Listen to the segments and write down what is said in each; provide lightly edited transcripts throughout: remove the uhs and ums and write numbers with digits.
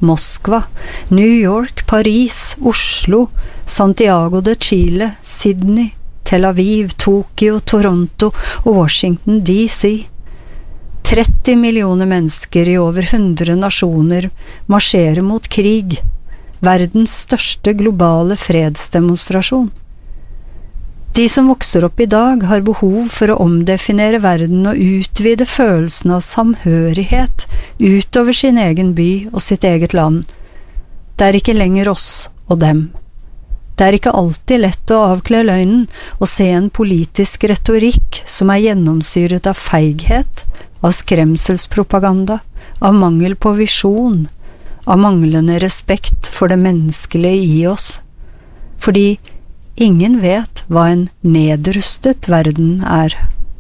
Moskva, New York, Paris, Oslo, Santiago de Chile, Sydney, Tel Aviv, Tokyo, Toronto og Washington DC. 30 millioner mennesker i over 100 nasjoner marsjerer mot krig, verdens største globale fredsdemonstrasjon. De som vokser opp i dag har behov for å omdefinere verden og utvide følelsen av samhørighet utover sin egen by og sitt eget land. Det er ikke lenger oss og dem. Det er ikke alltid lett å avkle løgnen og se en politisk retorikk som er gjennomsyret av feighet, av skremselspropaganda, av mangel på visjon, av manglende respekt for det menneskelige i oss. Fordi ingen vet hva en nedrustet verden er.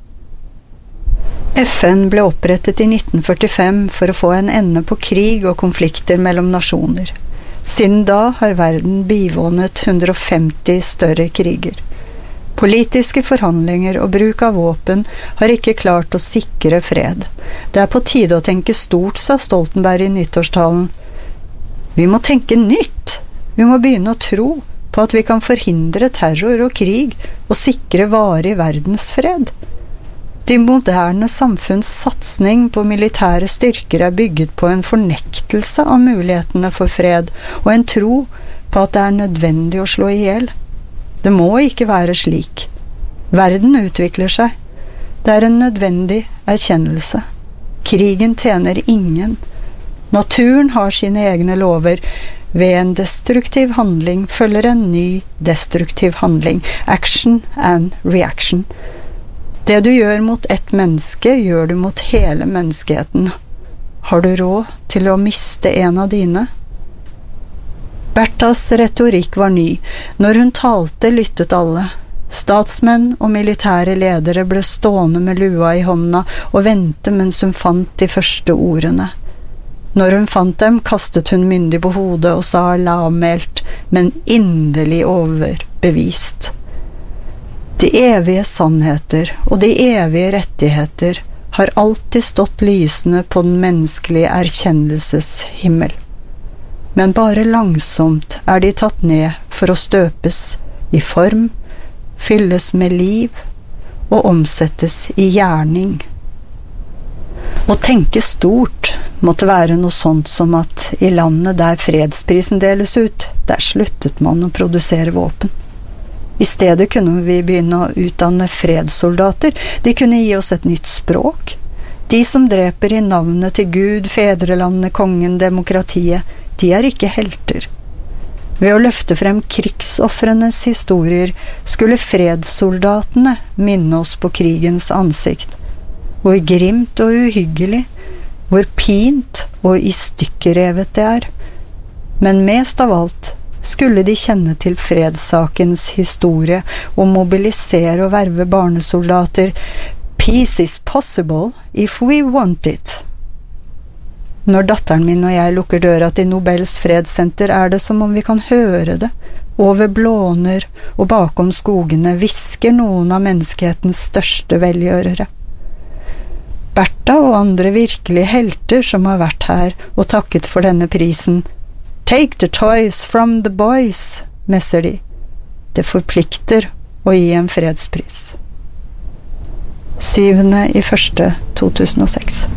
FN ble opprettet i 1945 for å få en ende på krig og konflikter mellom nasjoner. Siden da har verden bivånet 150 større kriger. Politiske forhandlinger og bruk av våpen har ikke klart å sikre fred. Det er på tide å tenke stort, sa Stoltenberg i nyttårstalen. Vi må tenke nytt! Vi må begynne å tro på at vi kan forhindre terror og krig og sikre varig verdensfred. De moderne samfunns satsning på militære styrker er bygget på en fornektelse av mulighetene for fred og en tro på at det er nødvendig å slå ihjel. Det må ikke være slik. Verden utvikler seg. Det er en nødvendig erkjennelse. Krigen tjener ingen. Naturen har sine egne lover. Ved en destruktiv handling følger en ny destruktiv handling. Action and reaction. Det du gjør mot ett menneske, gjør du mot hele menneskeheten. Har du råd til å miste en av dine? Berthas retorikk var ny. Når hun talte, lyttet alle. Statsmenn og militære ledere ble stående med lua i hånda og vente mens hun fant de første ordene. Når hun fant dem, kastet hun myndig på hodet og sa lavmælt, men inderlig overbevist. De evige sannheter og de evige rettigheter har alltid stått lysende på den menneskelige erkjennelseshimmel. Men bare langsomt er de tatt ned for å støpes i form, fylles med liv og omsettes i gjerning. Å tenke stort måtte være noe sånt som at i landet der fredsprisen deles ut, der sluttet man å produsere våpen. I stedet kunne vi begynne å utdanne fredssoldater. De kunne gi oss et nytt språk. De som dreper i navnet til Gud, fedrelandet, kongen, demokratiet, de er ikke helter. Ved å løfte frem krigsofrenes historier skulle fredssoldatene minne oss på krigens ansikt. Hvor grimt og uhyggelig, hvor pint og i stykker revet det er. Men mest av alt skulle de kjenne til fredssakens historie og mobilisere og verve barnesoldater. Peace is possible if we want it. Når datteren min og jeg lukker døra til Nobels fredssenter, er det som om vi kan høre det. Over blåner og bakom skogene hvisker noen av menneskehetens største velgjørere. Bertha og andre virkelige helter som har vært her og takket for denne prisen. Take the toys from the boys, messer de. Det forplikter å gi en fredspris. 7.1.2006.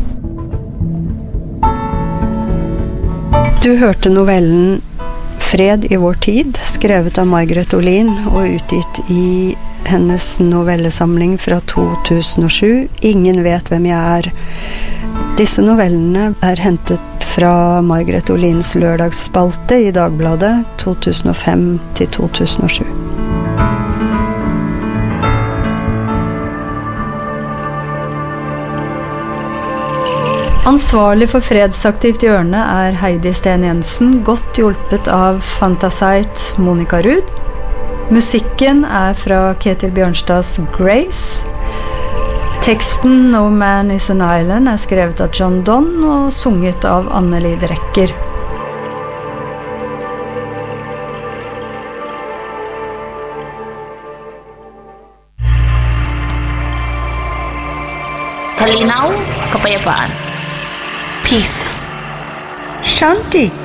Du hørte novellen Fred i vår tid, skrevet av Margaret Olin og utgitt i hennes novellesamling fra 2007, Ingen vet hvem jeg er. Disse novellene er hentet fra Margaret Olins lørdagsspalte i Dagbladet 2005 til 2007. Ansvarlig for Fredsaktivt hjørne er Heidi Sten Jensen, godt hjulpet av Fantasite Monica Ruud. Musikken er fra Ketil Bjørnstads Grace. Teksten No Man is an Island er skrevet av John Donne og sunget av Anneli Drecker. Kalinaw, kapayapaan. Peace. Shanti.